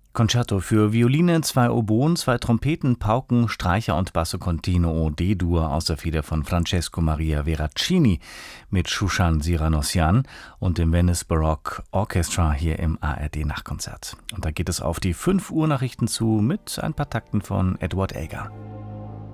Concerto für Violine, 2 Oboen, 2 Trompeten, Pauken, Streicher und Basso Continuo D-Dur aus der Feder von Francesco Maria Veracini mit Shushan Siranossian und dem Venice Baroque Orchestra hier im ARD-Nachtkonzert. Und da geht es auf die 5 Uhr Nachrichten zu mit ein paar Takten von Edward Elgar.